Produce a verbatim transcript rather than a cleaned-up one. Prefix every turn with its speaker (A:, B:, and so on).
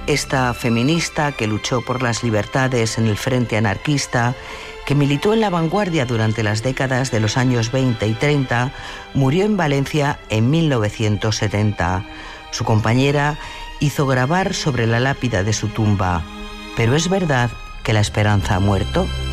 A: Esta feminista que luchó por las libertades en el frente anarquista, que militó en la vanguardia durante las décadas de los años veinte y treinta, murió en Valencia en mil novecientos setenta. Su compañera hizo grabar sobre la lápida de su tumba: ¿pero es verdad que la esperanza ha muerto?